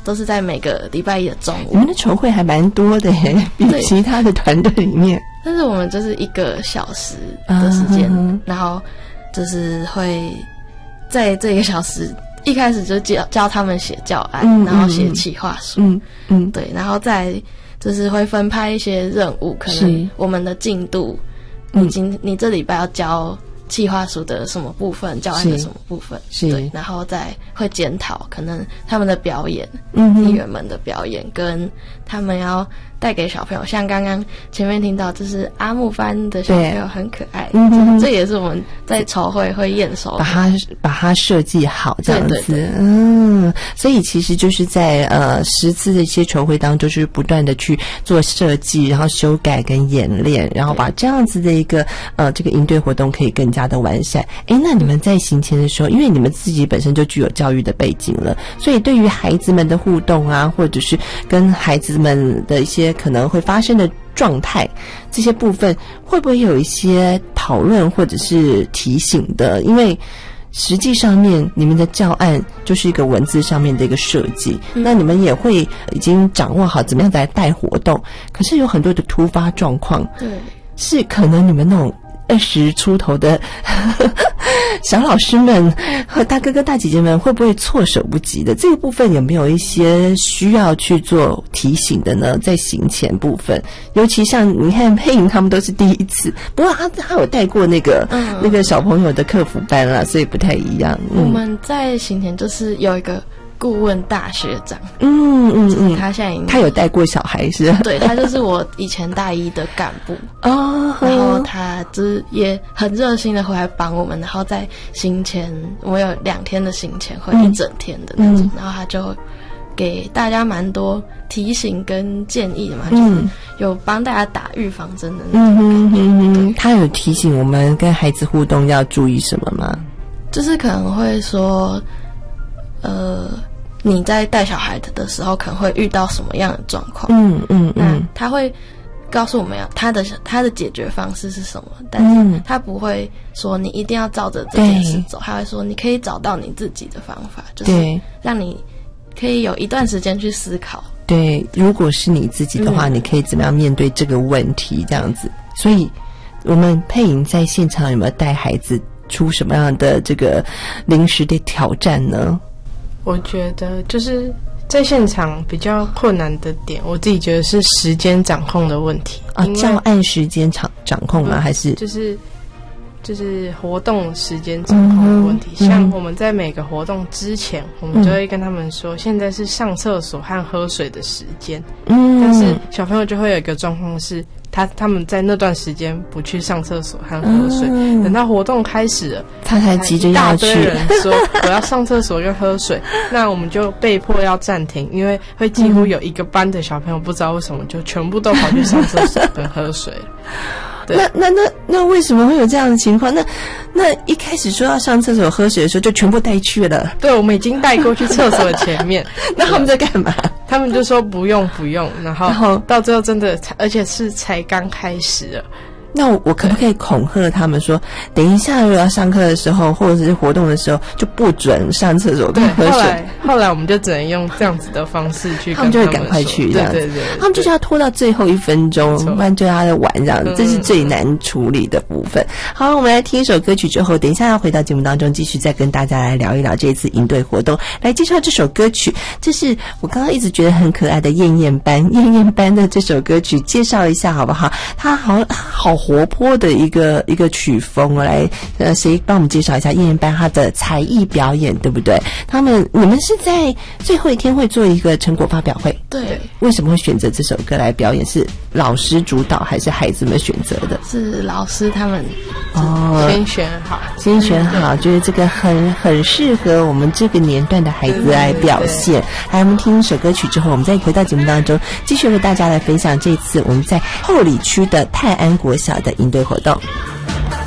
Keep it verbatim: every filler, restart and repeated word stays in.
都是在每个礼拜一的中午。 你们的筹会还蛮多的耶，比其他的团队里面。 但是我们就是一个小时的时间，嗯、然后就是会在这一个小时一开始就教教他们写教案，嗯、然后写企划书，嗯嗯，对，然后再就是会分派一些任务，可能我们的进度，你今你这礼拜要教企划书的什么部分，教案的什么部分，对，然后再会检讨可能他们的表演，嗯，艺员们的表演跟他们要带给小朋友，像刚刚前面听到，就是阿木班的小朋友很可爱，嗯，这也是我们在筹会会验收， 把它把它设计好这样子， 对对对， 嗯，所以其实就是在呃十次的一些筹会当中，就是不断的去做设计，然后修改跟演练，然后把这样子的一个呃这个营队活动可以更加的完善。诶，那你们在行前的时候，因为你们自己本身就具有教育的背景了，所以对于孩子们的互动啊，或者是跟孩子们的一些可能会发生的状态，这些部分会不会有一些讨论或者是提醒的？因为实际上面你们的教案就是一个文字上面的一个设计，嗯、那你们也会已经掌握好怎么样来带活动，可是有很多的突发状况， 对， 是可能你们那种二十出头的小老师们和大哥哥大姐姐们会不会措手不及的？这个部分有没有一些需要去做提醒的呢？在行前部分，尤其像你看佩莹他们都是第一次，不过他他有带过那个、嗯、那个小朋友的客服班啦，所以不太一样。 嗯、我们在行前就是有一个顾问大学长， 嗯嗯嗯， 他现在已经他有带过小孩是？ 对，他就是我以前大一的干部哦，然后他就是也很热心的回来帮我们，然后在行前我们有两天的行前会，一整天的那种，嗯、然后他就给大家蛮多提醒跟建议的嘛，嗯、就是有帮大家打预防针的那种感觉。嗯嗯， 他有提醒我们跟孩子互动要注意什么吗？ 就是可能会说，呃。你在带小孩的时候可能会遇到什么样的状况？嗯嗯嗯，那他会告诉我们他的他的解决方式是什么，但是他不会说你一定要照着这件事走，他会说你可以找到你自己的方法，就是让你可以有一段时间去思考。 对，如果是你自己的话，嗯、你可以怎么样面对这个问题？这样子，所以我们佩莹在现场有没有带孩子出什么样的这个临时的挑战呢？ 我觉得就是在现场比较困难的点，我自己觉得是时间掌控的问题啊，教案时间掌掌控吗？还是就是就是活动时间掌控的问题？嗯、像我们在每个活动之前，我们就会跟他们说，现在是上厕所和喝水的时间。嗯，但是小朋友就会有一个状况是。他他们在那段时间不去上厕所和喝水，嗯、等到活动开始了， 他才急着要去。一大堆人说我要上厕所跟喝水，那我们就被迫要暂停，因为会几乎有一个班的小朋友不知道为什么就全部都跑去上厕所跟喝水了。 那那那那为什么会有这样的情况？那那一开始说要上厕所喝水的时候，就全部带去了。 对，我们已经带过去厕所的前面。 那他们在干嘛？ 他们就说不用不用，然后, 然后到最后真的，而且是才刚开始了。 那我我可不可以恐吓他们说，等一下如果要上课的时候，或者是活动的时候，就不准上厕所跟喝水？ 后来后来我们就只能用这样子的方式去跟他们说， 他们就会赶快去这样子。 对对 对, 对, 对，他们就是要拖到最后一分钟，不然就要在玩这样子，这是最难处理的部分。好，我们来听一首歌曲之后，等一下要回到节目当中，继续再跟大家来聊一聊这一次营队活动，来介绍这首歌曲。这是我刚刚一直觉得很可爱的燕燕班，燕燕班的这首歌曲，介绍一下好不好？它好好活泼的一个一个曲风，来，呃，谁帮我们介绍一下燕燕班他的才艺表演，对不对？他们你们是在最后一天会做一个成果发表会， 对？ 为什么会选择这首歌来表演？是老师主导还是孩子们选择的？ 是老师他们哦，先选好， 先选好，觉得这个很很适合我们这个年段的孩子来表现。来，我们听一首歌曲之后，我们再回到节目当中，继续为大家来分享这次我们在后里区的泰安国小的营队活动。